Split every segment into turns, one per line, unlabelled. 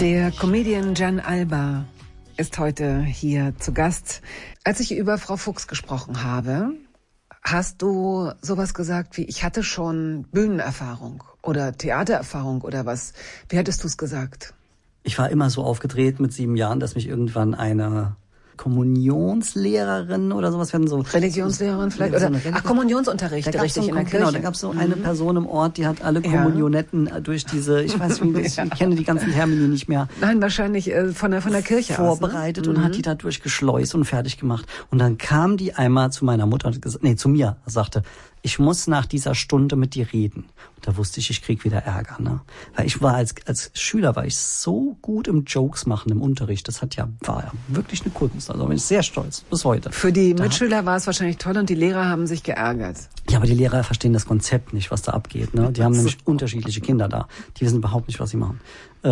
Der Comedian Gian Alba ist heute hier zu Gast. Als ich über Frau Fuchs gesprochen habe, hast du sowas gesagt wie, ich hatte schon Bühnenerfahrung oder Theatererfahrung oder was? Wie hättest du es gesagt?
Ich war immer so aufgedreht mit 7 Jahren, dass mich irgendwann eine Kommunionslehrerin oder sowas werden so.
Religionslehrerin vielleicht? Oder Kommunionsunterricht, richtig, in der Kirche.
Genau, da gab es so eine Person im Ort, die hat alle Kommunionetten durch diese, ich weiß nicht, ich kenne die ganzen Termini nicht mehr.
Nein, wahrscheinlich von der Kirche
vorbereitet
aus, ne?
Und hat die da durchgeschleust und fertig gemacht. Und dann kam die einmal zu meiner Mutter und zu mir, sagte, ich muss nach dieser Stunde mit dir reden. Und da wusste ich krieg wieder Ärger, ne? Weil ich war als Schüler war ich so gut im Jokes machen im Unterricht. Das war ja wirklich eine Kunst. Also bin ich sehr stolz bis heute.
Für die Mitschüler war es wahrscheinlich toll und die Lehrer haben sich geärgert.
Ja, aber die Lehrer verstehen das Konzept nicht, was da abgeht, ne? Die haben nämlich unterschiedliche Kinder da. Die wissen überhaupt nicht, was sie machen.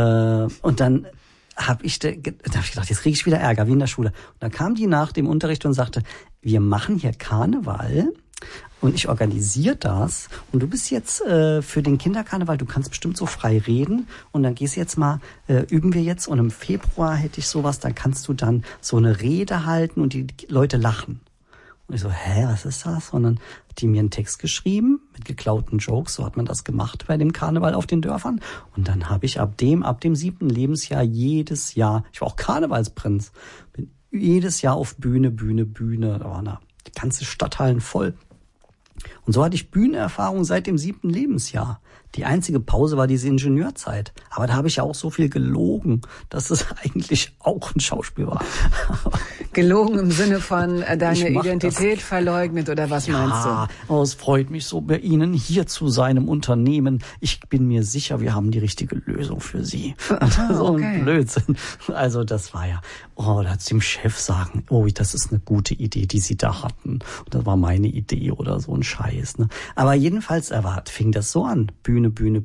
Und dann habe ich gedacht, jetzt kriege ich wieder Ärger, wie in der Schule. Und dann kam die nach dem Unterricht und sagte, wir machen hier Karneval. Und ich organisiere das und du bist jetzt für den Kinderkarneval, du kannst bestimmt so frei reden und dann gehst du jetzt mal, üben wir jetzt und im Februar hätte ich sowas, dann kannst du dann so eine Rede halten und die Leute lachen. Und ich so, was ist das? Und dann hat die mir einen Text geschrieben mit geklauten Jokes, so hat man das gemacht bei dem Karneval auf den Dörfern. Und dann habe ich ab dem 7. Lebensjahr jedes Jahr, ich war auch Karnevalsprinz, bin jedes Jahr auf Bühne, da waren da die ganze Stadthallen voll. Und so hatte ich Bühnenerfahrung seit dem 7. Lebensjahr. Die einzige Pause war diese Ingenieurzeit. Aber da habe ich ja auch so viel gelogen, dass es eigentlich auch ein Schauspiel war.
Gelogen im Sinne von deine Identität verleugnet oder was meinst du?
Ja, es freut mich so, bei Ihnen hier zu sein im Unternehmen. Ich bin mir sicher, wir haben die richtige Lösung für Sie. So ein Blödsinn. Also das war ja, da hat dem Chef sagen, das ist eine gute Idee, die Sie da hatten. Und das war meine Idee oder so ein Scheiß. Ne? Aber jedenfalls fing das so an. Bühne.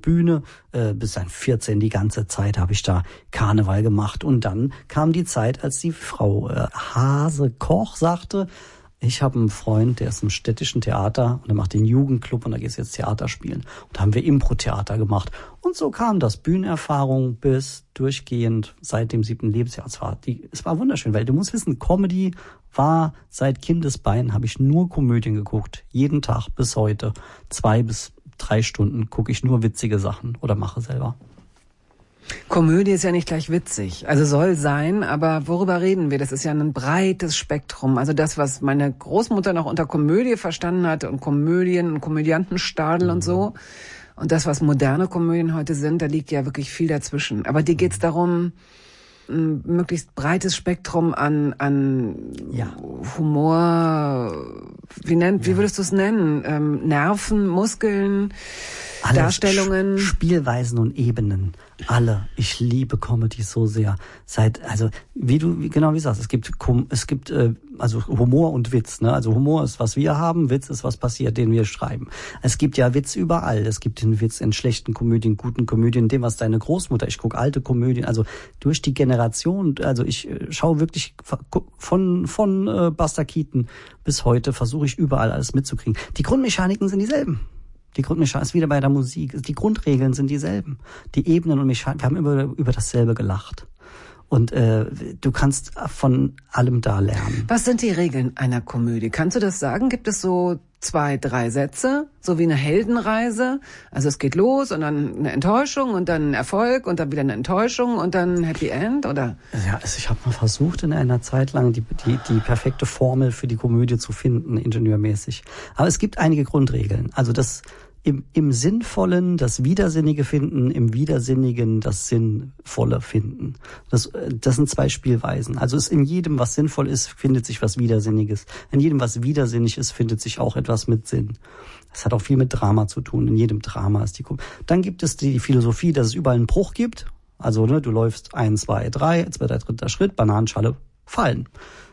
Bis ein 14 die ganze Zeit habe ich da Karneval gemacht. Und dann kam die Zeit, als die Frau Hase-Koch sagte, ich habe einen Freund, der ist im städtischen Theater und der macht den Jugendclub und da gehst du jetzt Theater spielen. Und da haben wir Impro-Theater gemacht. Und so kam das Bühnenerfahrung bis durchgehend seit dem 7. Lebensjahr. Es war wunderschön, weil du musst wissen, Comedy war seit Kindesbeinen, habe ich nur Komödien geguckt. Jeden Tag bis heute. 2 bis 3 Stunden gucke ich nur witzige Sachen oder mache selber.
Komödie ist ja nicht gleich witzig. Also soll sein, aber worüber reden wir? Das ist ja ein breites Spektrum. Also das, was meine Großmutter noch unter Komödie verstanden hatte und Komödien und Komödiantenstadel und so. Und das, was moderne Komödien heute sind, da liegt ja wirklich viel dazwischen. Aber dir geht's darum, ein möglichst breites Spektrum an Humor, wie würdest du es nennen? Nerven, Muskeln, alle Darstellungen.
Spielweisen und Ebenen. Alle. Ich liebe Comedy so sehr. Wie du sagst, es gibt Humor und Witz, ne? Also Humor ist, was wir haben, Witz ist, was passiert, den wir schreiben. Es gibt ja Witz überall. Es gibt den Witz in schlechten Komödien, guten Komödien, dem, was deine Großmutter, ich gucke alte Komödien, also durch die Generation, also ich schaue wirklich von Buster Keaton bis heute, versuche ich überall alles mitzukriegen. Die Grundmechaniken sind dieselben. Die Grundmechanik ist wieder bei der Musik. Die Grundregeln sind dieselben. Die Ebenen und Mechanik, wir haben über dasselbe gelacht. Und du kannst von allem da lernen.
Was sind die Regeln einer Komödie? Kannst du das sagen? Gibt es so 2, 3 Sätze, so wie eine Heldenreise? Also es geht los und dann eine Enttäuschung und dann ein Erfolg und dann wieder eine Enttäuschung und dann ein Happy End, oder?
Ja, ich habe mal versucht in einer Zeit lang die perfekte Formel für die Komödie zu finden, ingenieurmäßig. Aber es gibt einige Grundregeln. Also das im Sinnvollen das Widersinnige finden, im Widersinnigen das Sinnvolle finden. Das sind 2 Spielweisen. Also in jedem, was sinnvoll ist, findet sich was Widersinniges. In jedem, was widersinnig ist, findet sich auch etwas mit Sinn. Das hat auch viel mit Drama zu tun. In jedem Drama ist Dann gibt es die Philosophie, dass es überall einen Bruch gibt. Also du läufst 1, 2, 3, 2, 3, 3. Schritt, Bananenschale fallen.